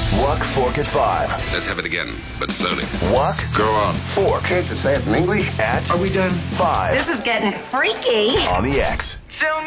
Walk Fork at 5. Let's have it again, but slowly. Walk. Go on. Fork. Can't you say it in English? At. Are we done? 5. This is getting freaky. On the X. Zoom